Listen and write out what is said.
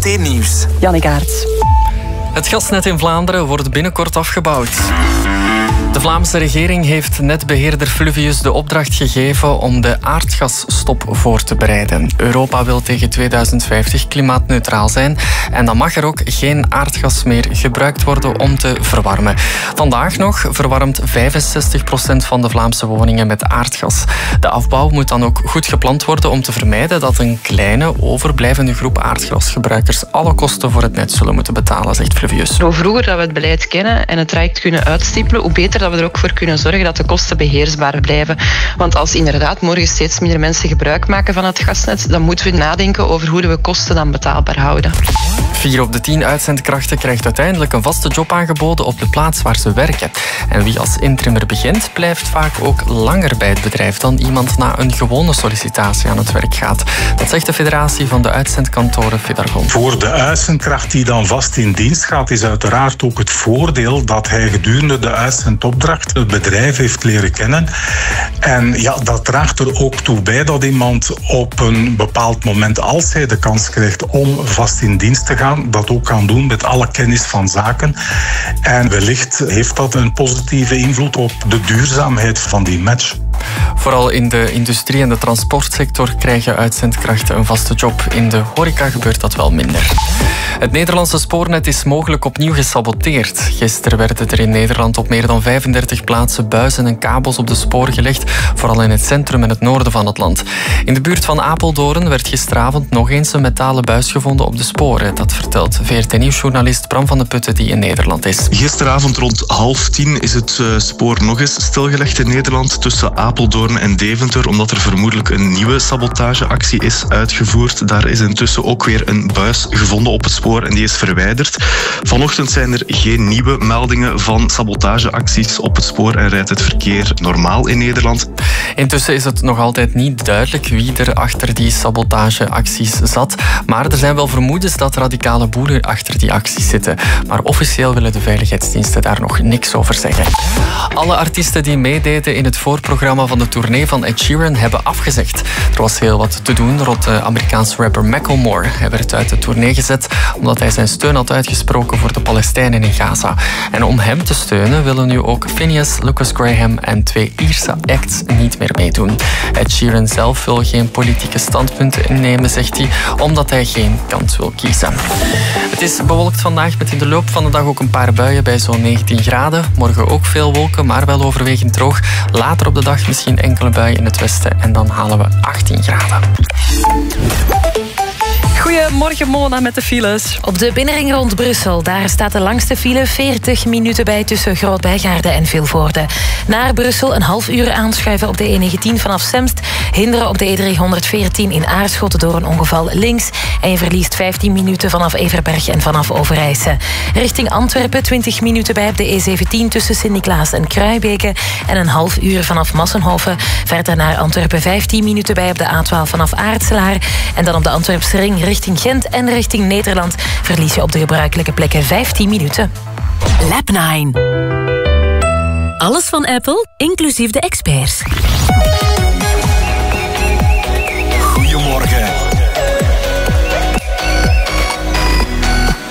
VRT Nieuws. Jannik Aerts. Het gasnet in Vlaanderen wordt binnenkort afgebouwd. De Vlaamse regering heeft netbeheerder Fluvius de opdracht gegeven om de aardgasstop voor te bereiden. Europa wil tegen 2050 klimaatneutraal zijn en dan mag er ook geen aardgas meer gebruikt worden om te verwarmen. Vandaag nog verwarmt 65% van de Vlaamse woningen met aardgas. De afbouw moet dan ook goed gepland worden om te vermijden dat een kleine overblijvende groep aardgasgebruikers alle kosten voor het net zullen moeten betalen, zegt Fluvius. Hoe vroeger dat we het beleid kennen en het traject kunnen uitstippelen, hoe beter dat we er ook voor kunnen zorgen dat de kosten beheersbaar blijven. Want als inderdaad morgen steeds minder mensen gebruik maken van het gasnet, dan moeten we nadenken over hoe we kosten dan betaalbaar houden. 4 op de 10 uitzendkrachten krijgt uiteindelijk een vaste job aangeboden op de plaats waar ze werken. En wie als interimmer begint, blijft vaak ook langer bij het bedrijf dan iemand na een gewone sollicitatie aan het werk gaat. Dat zegt de Federatie van de Uitzendkantoren Fedargon. Voor de uitzendkracht die dan vast in dienst gaat, is uiteraard ook het voordeel dat hij gedurende de uitzendopdracht het bedrijf heeft leren kennen. En ja, dat draagt er ook toe bij dat iemand op een bepaald moment, als hij de kans krijgt om vast in dienst te gaan, dat ook kan doen met alle kennis van zaken. En wellicht heeft dat een positieve invloed op de duurzaamheid van die match. Vooral in de industrie en de transportsector krijgen uitzendkrachten een vaste job. In de horeca gebeurt dat wel minder. Het Nederlandse spoornet is mogelijk opnieuw gesaboteerd. Gisteren werden er in Nederland op meer dan 35 plaatsen buizen en kabels op de sporen gelegd, vooral in het centrum en het noorden van het land. In de buurt van Apeldoorn werd gisteravond nog eens een metalen buis gevonden op de sporen. Dat vertelt VRT-nieuwsjournalist Bram van de Putten, die in Nederland is. Gisteravond rond 9:30 is het spoor nog eens stilgelegd in Nederland tussen Apeldoorn en Deventer, omdat er vermoedelijk een nieuwe sabotageactie is uitgevoerd. Daar is intussen ook weer een buis gevonden op het spoor en die is verwijderd. Vanochtend zijn er geen nieuwe meldingen van sabotageacties op het spoor en rijdt het verkeer normaal in Nederland. Intussen is het nog altijd niet duidelijk wie er achter die sabotageacties zat, maar er zijn wel vermoedens dat radicale boeren achter die acties zitten. Maar officieel willen de veiligheidsdiensten daar nog niks over zeggen. Alle artiesten die meededen in het voorprogramma van de tournee van Ed Sheeran hebben afgezegd. Er was heel wat te doen rond de Amerikaanse rapper Macklemore. Hij werd uit de tournee gezet omdat hij zijn steun had uitgesproken voor de Palestijnen in Gaza. En om hem te steunen willen nu ook Phineas, Lucas Graham en 2 Ierse acts niet meer meedoen. Ed Sheeran zelf wil geen politieke standpunten innemen, zegt hij, omdat hij geen kant wil kiezen. Het is bewolkt vandaag met in de loop van de dag ook een paar buien bij zo'n 19 graden. Morgen ook veel wolken, maar wel overwegend droog. Later op de dag misschien enkele buien in het westen en dan halen we 18 graden. Goedemorgen Mona met de files. Op de binnenring rond Brussel, daar staat de langste file 40 minuten bij tussen Groot-Bijgaarde en Vilvoorde. Naar Brussel een half uur aanschuiven op de E19 vanaf Semst. Hinderen op de E314 in Aarschot door een ongeval links. En je verliest 15 minuten vanaf Everberg en vanaf Overijse. Richting Antwerpen 20 minuten bij op de E17 tussen Sint-Niklaas en Kruibeke. En een half uur vanaf Massenhoven. Verder naar Antwerpen 15 minuten bij op de A12 vanaf Aartselaar. En dan op de Antwerpse ring richting Gent en richting Nederland verlies je op de gebruikelijke plekken 15 minuten. Lab 9. Alles van Apple, inclusief de experts. Goedemorgen.